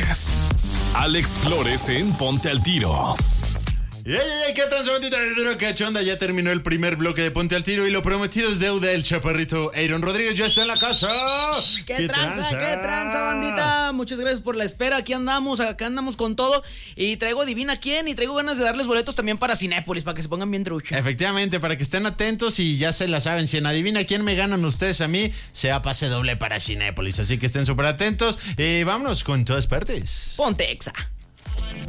Flores. Alex Flores en Ponte al Tiro. ¿Qué transbandita? ¿Qué onda? Ya terminó el primer bloque de Ponte al Tiro y lo prometido es deuda. El chaparrito Aaron Rodríguez ya está en la casa. ¿Qué tranza, bandita? Muchas gracias por la espera. Acá andamos con todo. Y traigo adivina quién. Y traigo ganas de darles boletos también para Cinépolis, para que se pongan bien truchos. Efectivamente, para que estén atentos y ya se la saben. Si en adivina quién me ganan ustedes a mí, sea pase doble para Cinépolis. Así que estén súper atentos. Vámonos con todas partes. Ponte Exa.